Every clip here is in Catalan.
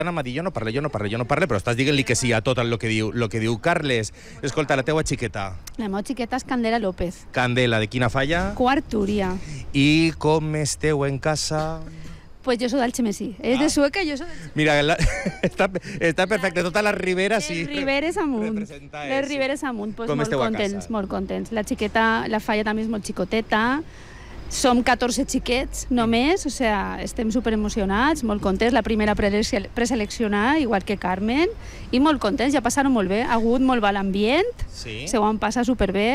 m'ha dit, jo no parle, però estàs dient-li que sí a tot el que diu Carles. Escolta, la teua xiqueta. La meva xiqueta és Candela López. Candela, de quina falla? Quart Túria. I com esteu en casa? Pues jo soc d'Algemesí. És de Sueca, jo soc d'Algemesí. Mira, està perfecte, totes les riberes sí. Les riberes amunt. Les riberes amunt, pues molt contents, molt contents. La xiqueta, la falla també és molt xicoteta. Som 14 xiquets només, o sea, estem superemocionats, molt contents. La primera preseleccionada, igual que Carmen, i molt contents, ja passaron molt bé. Ha hagut molt bon ambient, Sí. se ho han passat superbé,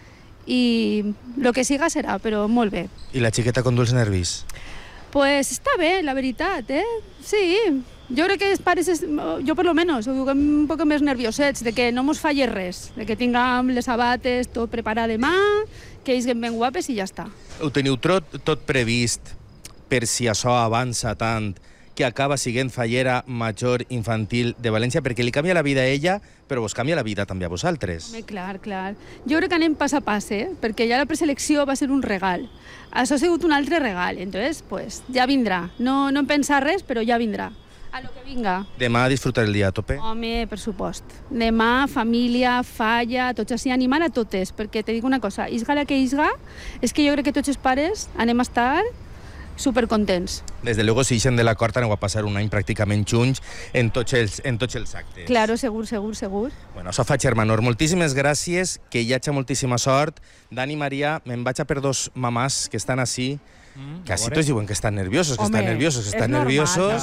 i el que siga serà, però molt bé. I la xiqueta con dulces nervis? Pues està bé, la veritat, eh? Sí, jo crec que els pares, jo per lo menos, ho dic un poc més nerviosets, de que no mos falli res, de que tinguem les sabates tot preparat demà, que isguen ben guapes i ja està. Ho teniu tot previst per si això avança tant que acaba sent fallera major infantil de València, perquè li canvia la vida a ella, però vos canvia la vida també a vosaltres. Home, clar. Jo crec que anem pas a pas, perquè ja la preselecció va ser un regal. Això ha sigut un altre regal, entonces, pues, ja vindrà. No en pensar res, però ja vindrà. A lo que vinga. Demà disfrutar el dia a tope? Home, per supost. Demà, família, falla, tots així, animar a totes, perquè te dic una cosa, isga la que isga, és que jo crec que tots els pares anem a estar supercontents. Des de luego, si ixen de l'acord, aneu a passar un any pràcticament junts en tots els actes. Claro, segur. Bueno, això fa Germanor. Moltíssimes gràcies, que hi hagi moltíssima sort. Dani, Maria, me'n vaig a per dos mamàs que estan així, que així tots diuen que estan nerviosos, Home, estan nerviosos.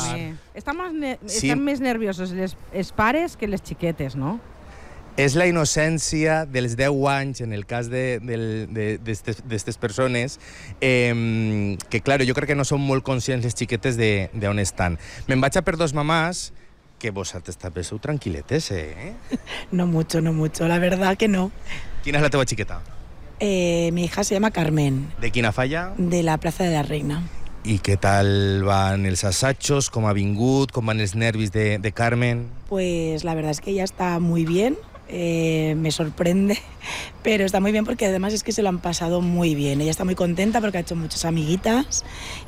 Estan més nerviosos els pares que les xiquetes, no? És la innocència dels 10 anys, en el cas d'aquestes persones, que, clar, jo crec que no són molt conscients les xiquetes d'on estan. Me'n vaig a per dos mamàs, que vosaltres també sou tranquil·letes, eh? No mucho, la verdad que no. Quina és la teva xiqueta? Mi hija se llama Carmen, De quina falla? de la Plaza de la Reina. I què tal van els assajos? Com ha vingut? Com van els nervis de Carmen? Pues la verdad es que ella está muy bien, me sorprende, pero está muy bien porque además es que se lo han pasado muy bien. Ella está muy contenta porque ha hecho muchas amiguitas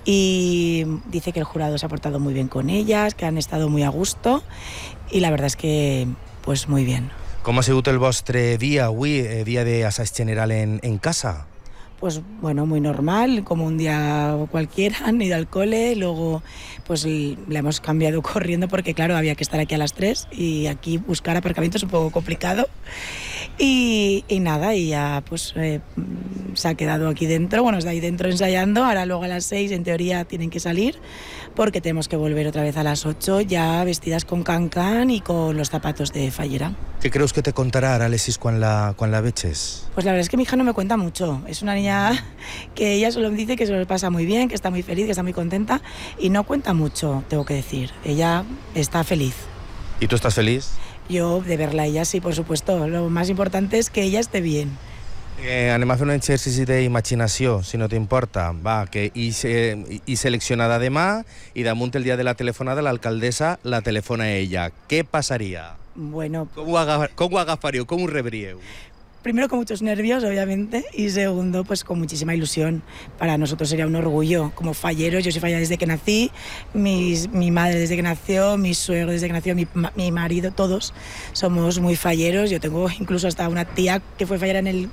y dice que el jurado se ha portado muy bien con ellas, que han estado muy a gusto y la verdad es que pues muy bien. Com ha sigut el vostre dia avui, dia d'assaig general en casa? Pues bueno, muy normal, como un día cualquiera, han ido al cole, luego pues la hemos cambiado corriendo porque claro, había que estar aquí a las 3 y aquí buscar aparcamiento es un poco complicado y nada, y ya pues se ha quedado aquí dentro, bueno, está ahí dentro ensayando, ahora luego a las 6 en teoría tienen que salir porque tenemos que volver otra vez a las 8 ya vestidas con cancán y con los zapatos de fallera. Què creus que te contarà ara a les 6 quan la veges? Pues la verdad es que mi hija no me cuenta mucho. Es una niña que ella solo me dice que se lo pasa muy bien, que está muy feliz, que está muy contenta y no cuenta mucho, tengo que decir. Ella está feliz. I tu estàs feliç? Yo de verla a ella sí, por supuesto. Lo más importante es que ella esté bien. Anem a fer un exercici d'imaginació, si no t'importa. Va, que i seleccionada demà i damunt el dia de la telefonada l'alcaldessa la telefona a ella. Què passaria? Bueno, Com ho agafaríeu? Com ho rebríeu? primero con muchos nervios, obviamente, y segundo, pues con muchísima ilusión. Para nosotros sería un orgullo como falleros. Yo soy fallera desde que nací, mi madre desde que nació, mi suegro desde que nació, mi marido, todos somos muy falleros. Yo tengo incluso hasta una tía que fue fallera en el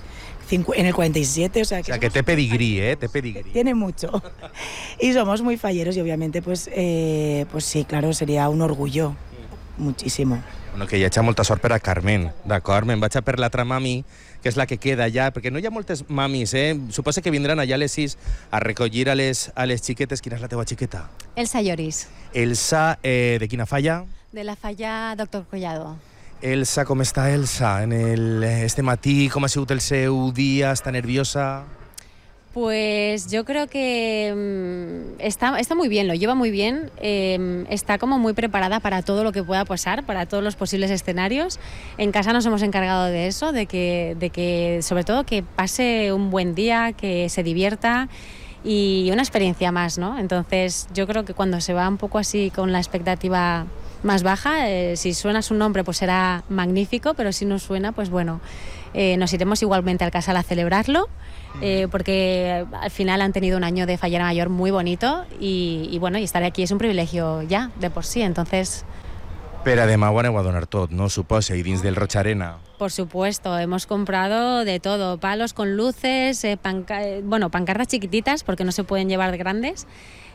47, o sea que té pedigrí, té pedigrí. Tiene mucho. Y somos muy falleros y obviamente, pues sí, claro, sería un orgullo, muchísimo. Bueno, que hi hagi molta sort per a Carmen, d'acord? Me'n vaig a per l'altra mami, que és la que queda allà, perquè no hi ha moltes mamis, Suposa que vindran allà a les 6 a recollir a les xiquetes. Quina és la teva xiqueta? Elsa Lloris, Elsa, de quina falla? de la falla Doctor Collado. Elsa, com està Elsa? Este matí, com ha sigut el seu dia? Està nerviosa? Pues yo creo que está muy bien, lo lleva muy bien, está como muy preparada para todo lo que pueda pasar, para todos los posibles escenarios. En casa nos hemos encargado de eso, de que sobre todo que pase un buen día, que se divierta y una experiencia más, ¿no? Entonces yo creo que cuando se va un poco así con la expectativa más baja, si suena su nombre pues será magnífico, pero si no suena, pues bueno, nos iremos igualmente al casal a celebrarlo, porque al final han tenido un año de fallera mayor muy bonito y bueno, y estar aquí es un privilegio ya de por sí, entonces... Pero además ho aneu a donar tot, no suposa, y dins del Rocharena. Por supuesto, hemos comprado de todo, palos con luces, pancartas chiquititas porque no se pueden llevar grandes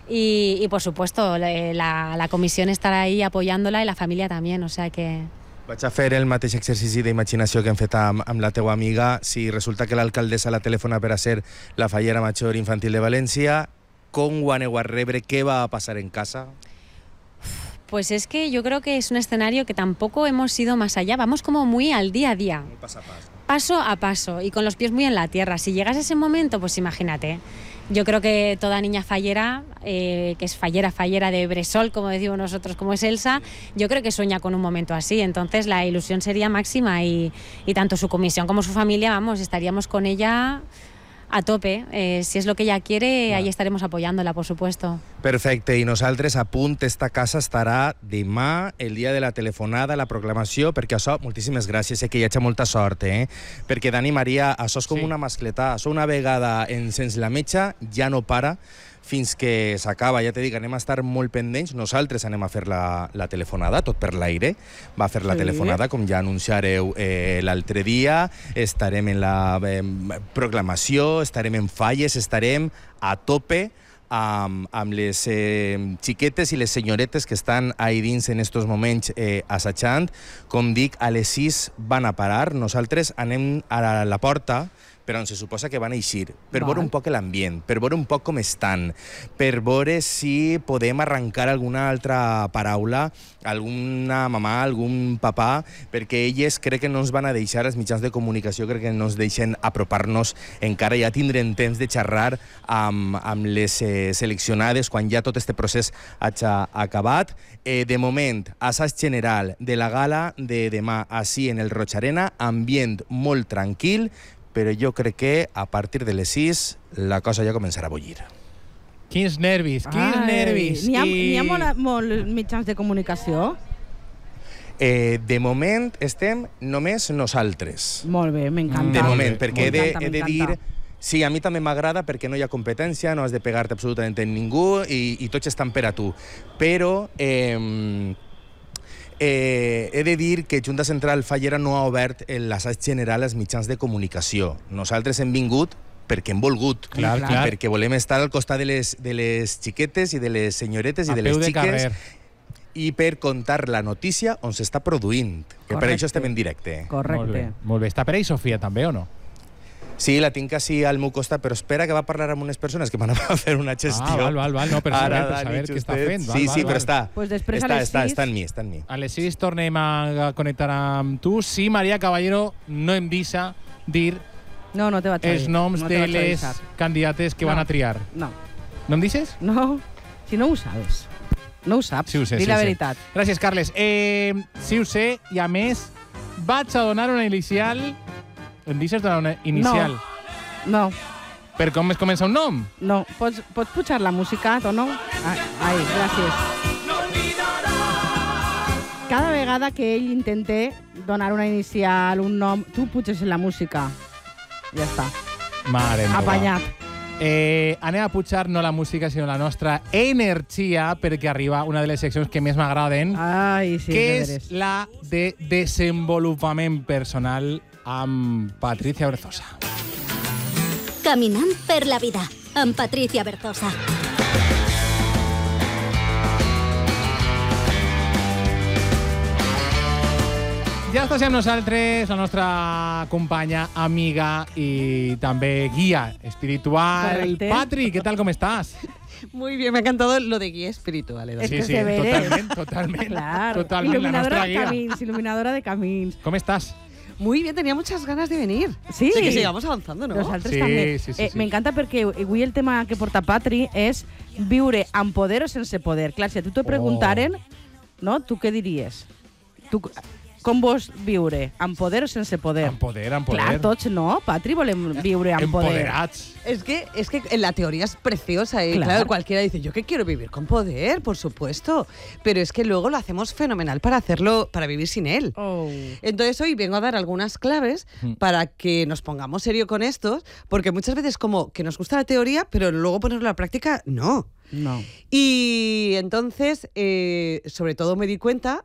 y por supuesto la comisión estará ahí apoyándola y la familia también, o sea que... Vaig a fer el mateix exercici d'imaginació que hem fet amb la teua amiga. Si resulta que l'alcaldessa la telefona per a ser la fallera major infantil de València, com ho aneu a rebre? Què va a passar en casa? Pues es que yo creo que es un escenario que tampoco hemos ido más allá, vamos como muy al día a día. Muy paso a paso. Paso a paso y con los pies muy en la tierra. Si llegas a ese momento, pues imagínate. Yo creo que toda niña fallera, que es fallera de Bresol, como decimos nosotros, como es Elsa, yo creo que sueña con un momento así. Entonces la ilusión sería máxima y tanto su comisión como su familia, vamos, estaríamos con ella a tope. Si es lo que ella quiere, ahí estaremos apoyándola, por supuesto. Perfecte, i nosaltres a punt, esta casa estarà demà, el dia de la telefonada, la proclamació, perquè això, moltíssimes gràcies, que hi hagi molta sort, perquè Dani Maria, això és com una mascletà, això una vegada encens la metxa ja no para fins que s'acaba, ja t'he dit, anem a estar molt pendents, nosaltres anem a fer la telefonada, tot per l'aire, va fer la telefonada, com ja anunciareu l'altre dia, estarem en la proclamació, estarem en falles, estarem a tope amb les xiquetes i les senyoretes que estan ahí dins en estos moments assajant. Com dic, a les 6 van a parar, nosaltres anem a la porta, però on se suposa que van a eixir, per veure un poc l'ambient, per veure un poc com estan, per veure si podem arrencar alguna altra paraula, alguna mamà, algun papà, perquè elles crec que no ens van a deixar, els mitjans de comunicació crec que no ens deixen apropar-nos encara, ja tindrem temps de xerrar amb les seleccionades quan ja tot este procés hagi acabat. De moment, assaig general de la gala de demà així en el Rocharena, ambient molt tranquil, però jo crec que a partir de les 6 la cosa ja començarà a bullir. Quins nervis, quins nervis. N'hi ha molts mitjans de comunicació? De moment estem només nosaltres. Molt bé, m'encanta. De moment, perquè he de dir... Sí, a mi també m'agrada perquè no hi ha competència, no has de pegar-te absolutament en ningú i tots estan per a tu. Però... he de dir que Junta Central Fallera no ha obert l'assaig general als mitjans de comunicació. Nosaltres hem vingut perquè hem volgut, perquè volem estar al costat de les xiquetes i de les senyoretes i de les xiques i per contar la notícia on s'està produint, que per això estem en directe. Correcte. Molt bé. Està per ahí Sofia també o no? Sí, la tinc així al meu costat, però espera que va parlar amb unes persones que van a fer una gestió. Val. No, per saber què està fent. Sí, però està. Pues després a les 6... Està en mi. A les 6 tornem a connectar amb tu. Sí, Maria Caballero, no em deixa dir no te vaig a dir. Els noms de les candidates que van a triar. No. No em deixes? No, si no ho saps. No ho saps, sí ho sé, di la veritat. Gràcies, Carles. Sí ho sé, i a més vaig a donar una inicial... Em deixes donar una inicial? No. Per com es comença un nom? No. Pots pujar la música, o no? Ai, gràcies. Cada vegada que ell intente donar una inicial, un nom, tu puges la música. Ja està. Mare meva. Apanyat. Anem a pujar no la música, sinó la nostra energia, perquè arriba una de les seccions que més m'agraden, que és la de desenvolupament personal amb Patricia Berzosa. Caminant per la vida, amb Patricia Berzosa. Ja està amb nosaltres la nostra companya, amiga i també guia espiritual. Correcte. Patri, ¿qué tal? ¿Cómo estás? Muy bien, me ha encantado lo de guía espiritual. Sí, totalment. Claro. Totalment Il·luminadora de camins. Com estàs? Muy bien, tenía muchas ganas de venir. Sí. Sé que sigamos avanzando, ¿no? Nosaltres també. M'encanta perquè avui el tema que porta Patri és viure amb poder o sense poder. Clar, si a tu te preguntaren, no, tu què diries? Com vols viure? Amb poder o sense poder? Amb poder. Clar, tots no, Patri, volem viure amb poder. Empoderats. Es que la teoría es preciosa y claro, cualquiera dice, yo que quiero vivir con poder, por supuesto, pero es que luego lo hacemos fenomenal para vivir sin él. Entonces hoy vengo a dar algunas claves para que nos pongamos serio con estos, porque muchas veces como que nos gusta la teoría, pero luego ponerlo a la práctica, no. No. Y entonces, sobre todo me di cuenta